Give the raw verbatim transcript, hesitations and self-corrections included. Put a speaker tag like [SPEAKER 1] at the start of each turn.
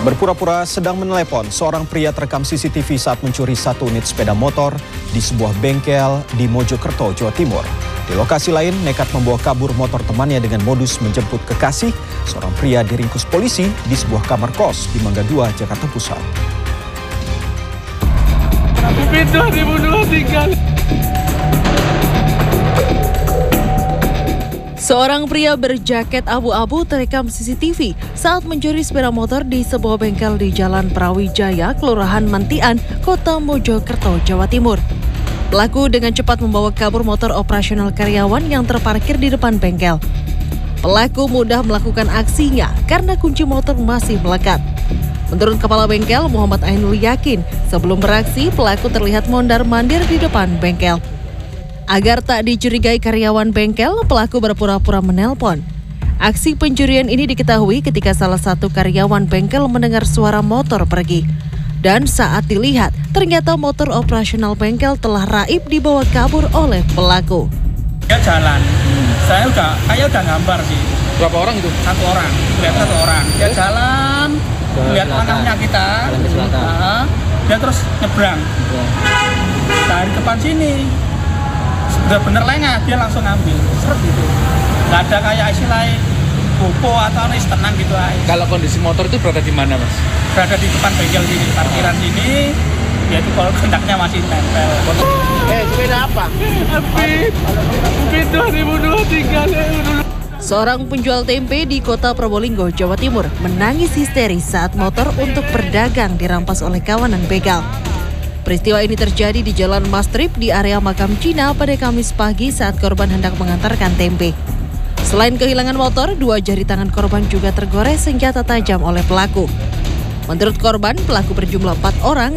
[SPEAKER 1] Berpura-pura sedang menelepon, seorang pria terekam C C T V saat mencuri satu unit sepeda motor di sebuah bengkel di Mojokerto, Jawa Timur. Di lokasi lain, nekat membawa kabur motor temannya dengan modus menjemput kekasih. Seorang pria diringkus polisi di sebuah kamar kos di Mangga dua, Jakarta Pusat.
[SPEAKER 2] dua ribu dua puluh tiga.
[SPEAKER 3] Seorang pria berjaket abu-abu terekam C C T V saat mencuri sepeda motor di sebuah bengkel di Jalan Prawijaya, Kelurahan Mantian, Kota Mojokerto, Jawa Timur. Pelaku dengan cepat membawa kabur motor operasional karyawan yang terparkir di depan bengkel. Pelaku mudah melakukan aksinya karena kunci motor masih melekat. Menurut Kepala Bengkel, Muhammad Ainul yakin sebelum beraksi, pelaku terlihat mondar-mandir di depan bengkel. Agar tak dicurigai karyawan bengkel, pelaku berpura-pura menelpon. Aksi pencurian ini diketahui ketika salah satu karyawan bengkel mendengar suara motor pergi. Dan saat dilihat, ternyata motor operasional bengkel telah raib dibawa kabur oleh pelaku.
[SPEAKER 2] Dia jalan, saya udah, kayak udah gambar sih.
[SPEAKER 4] Berapa orang itu?
[SPEAKER 2] Satu orang, lihat satu orang. Dia jalan, lihat anaknya kita, nah, dia terus nyebrang. Dari depan sini. Udah bener lengah, dia langsung ngambil, seret gitu. Gak ada kayak istilahnya bopo atau nis tenang gitu aja.
[SPEAKER 4] Kalau kondisi motor itu berada di mana, Mas?
[SPEAKER 2] Berada di depan bengkel sini, parkiran sini, yaitu kalau kontaknya masih tempel.
[SPEAKER 5] Eh, sepeda apa?
[SPEAKER 2] Apit, Apit dua ribu dua puluh tiga.
[SPEAKER 3] Seorang penjual tempe di Kota Probolinggo, Jawa Timur, menangis histeris saat motor untuk berdagang dirampas oleh kawanan begal. Peristiwa ini terjadi di Jalan Mastrip di area makam Cina pada Kamis pagi saat korban hendak mengantarkan tempe. Selain kehilangan motor, dua jari tangan korban juga tergores senjata tajam oleh pelaku. Menurut korban, pelaku berjumlah empat orang